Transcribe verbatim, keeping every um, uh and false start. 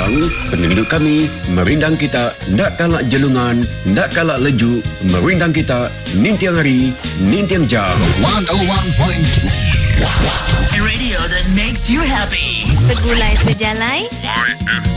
Sabang, penduduk kami, merindang kita, nak kalak jelungan, nak kalak leju, merindang kita, nintiang hari, nintiang jam. seratus satu tiga Radio that makes you happy. Segulai sejalai. Y F